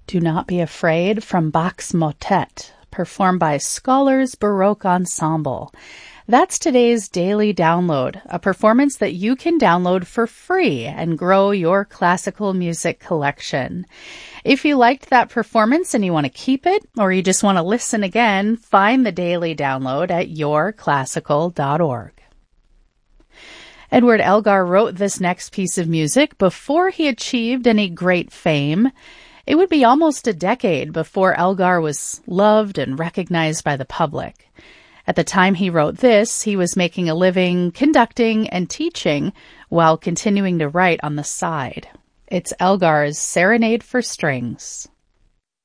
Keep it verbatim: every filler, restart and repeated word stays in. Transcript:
Do Not Be Afraid from Bach's Motet, performed by Scholars Baroque Ensemble. That's today's Daily Download, a performance that you can download for free and grow your classical music collection. If you liked that performance and you want to keep it, or you just want to listen again, find the Daily Download at your classical dot org. Edward Elgar wrote this next piece of music before he achieved any great fame. It would be almost a decade before Elgar was loved and recognized by the public. At the time he wrote this, he was making a living conducting and teaching while continuing to write on the side. It's Elgar's Serenade for Strings.